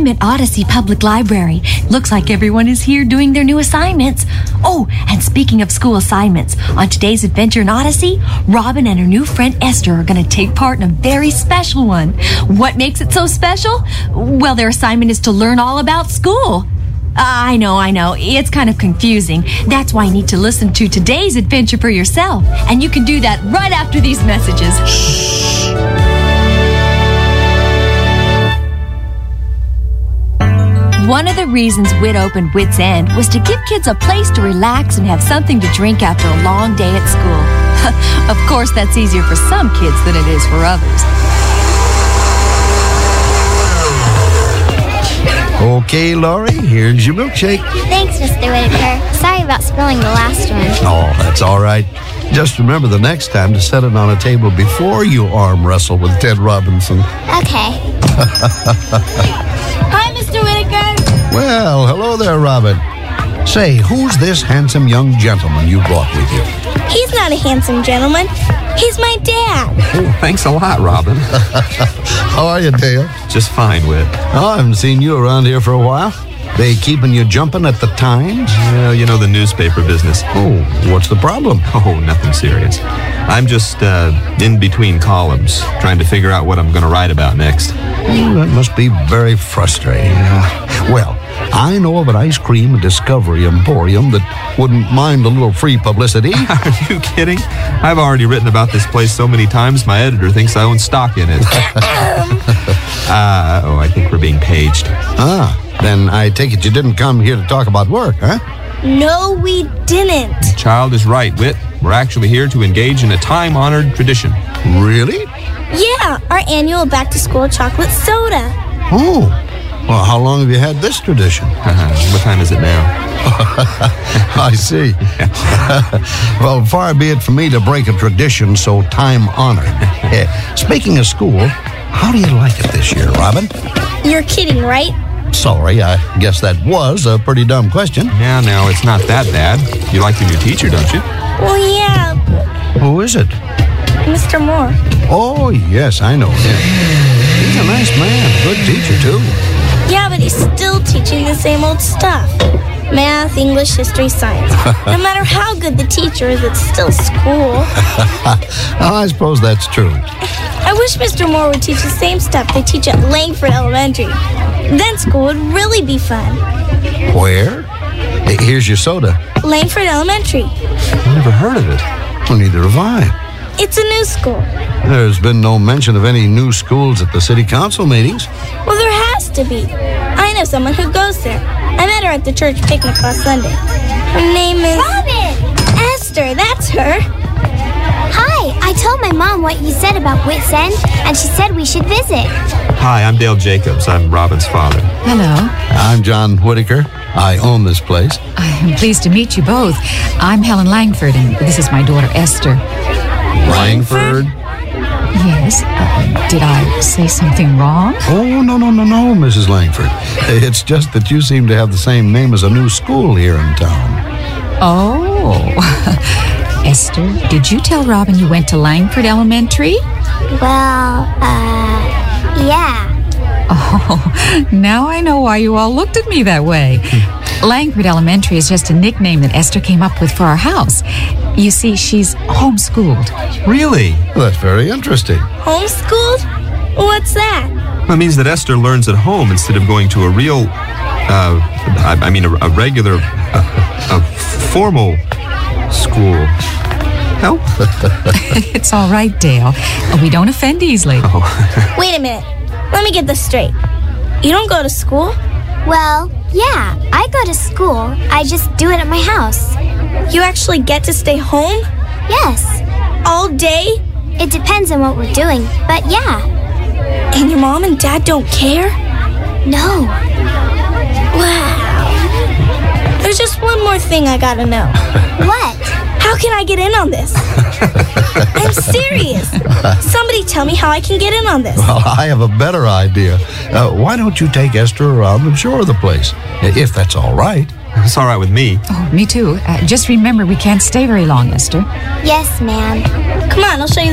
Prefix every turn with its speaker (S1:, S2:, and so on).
S1: I'm at Odyssey Public Library. Looks like everyone is here doing their new assignments. Oh, and speaking of school assignments, on today's adventure in Odyssey, Robin and her new friend Esther are going to take part in a very special one. What makes it so special? Well, their assignment is to learn all about school. I know. It's kind of confusing. That's why you need to listen to today's adventure for yourself. And you can do that right after these messages. Shh. One of the reasons WIT opened WIT's End was to give kids a place to relax and have something to drink after a long day at school. Of course, that's easier for some kids than it is for others.
S2: Okay, Laurie, here's your milkshake.
S3: Thanks, Mr. Whitaker. Sorry about spilling the last one.
S2: Oh, that's all right. Just remember the next time to set it on a table before you arm wrestle with Ted Robinson.
S3: Okay.
S4: Hi, Mr. Whitaker.
S2: Well, hello there, Robin. Say, who's this handsome young gentleman you brought with you?
S4: He's not a handsome gentleman. He's my dad.
S5: Oh, thanks a lot, Robin.
S2: How are you, Dale?
S5: Just fine, Whit.
S2: Oh, I haven't seen you around here for a while. They keeping you jumping at the Times?
S5: Well, you know the newspaper business.
S2: Oh, what's the problem?
S5: Oh, nothing serious. I'm just in between columns, trying to figure out what I'm going to write about next.
S2: Oh, that must be very frustrating. Well, I know of an ice cream and discovery emporium that wouldn't mind a little free publicity.
S5: Are you kidding? I've already written about this place so many times, my editor thinks I own stock in it. I think we're being paged.
S2: Then I take it you didn't come here to talk about work, huh?
S4: No, we didn't.
S5: The child is right, Whit. We're actually here to engage in a time-honored tradition.
S2: Really?
S4: Yeah, our annual back-to-school chocolate soda.
S2: Oh, well, how long have you had this tradition?
S5: What time is it now?
S2: I see. Well, far be it from me to break a tradition so time-honored. Speaking of school, how do you like it this year, Robin?
S4: You're kidding, right?
S2: Sorry, I guess that was a pretty dumb question.
S5: Yeah, no, it's not that bad. You like your new teacher, don't you?
S4: Well, yeah,
S2: Who is it?
S4: Mr. Moore.
S2: Oh, yes, I know him. He's a nice man, good teacher, too.
S4: Yeah, but he's still teaching the same old stuff. Math, English, history, science. No matter how good the teacher is, it's still school.
S2: I suppose that's true.
S4: I wish Mr. Moore would teach the same stuff they teach at Langford Elementary. Then school would really be fun.
S2: Where? Here's your soda.
S4: Langford Elementary.
S5: I've never heard of it.
S2: Well, neither have I.
S4: It's a new school.
S2: There's been no mention of any new schools at the city council meetings.
S4: Well, there has to be. I know someone who goes there. I met her at the church picnic last Sunday. Her name is...
S3: Robin!
S4: Esther, that's her.
S3: Hi, I told my mom what you said about WIT's End, and she said we should visit.
S5: Hi, I'm Dale Jacobs. I'm Robin's father.
S1: Hello.
S2: I'm John Whitaker. I own this place.
S6: I'm pleased to meet you both. I'm Helen Langford, and this is my daughter, Esther.
S2: Langford?
S6: Yes. Did I say something wrong?
S2: Oh, no, Mrs. Langford. It's just that you seem to have the same name as a new school here in town.
S6: Oh. Esther, did you tell Robin you went to Langford Elementary?
S3: Well, yeah.
S6: Oh, now I know why you all looked at me that way. Langford Elementary is just a nickname that Esther came up with for our house. You see, she's homeschooled.
S5: Really?
S2: Well, that's very interesting.
S4: Homeschooled? What's that?
S5: That means that Esther learns at home instead of going to a real, a regular, formal school. Help?
S6: It's all right, Dale. We don't offend easily.
S5: Oh.
S4: Wait a minute. Let me get this straight. You don't go to school?
S3: Well, yeah, I go to school. I just do it at my house.
S4: You actually get to stay home?
S3: Yes.
S4: All day?
S3: It depends on what we're doing, but yeah.
S4: And your mom and dad don't care?
S3: No.
S4: Wow. There's just one more thing I gotta know.
S3: What?
S4: How can I get in on this? I'm serious. Somebody tell me how I can get in on this.
S2: Well, I have a better idea. Why don't you take Esther around and show her the place, if that's all right?
S5: It's all right with me.
S6: Oh, me too. Just remember, we can't stay very long, Esther.
S3: Yes, ma'am.
S4: Come on, I'll show you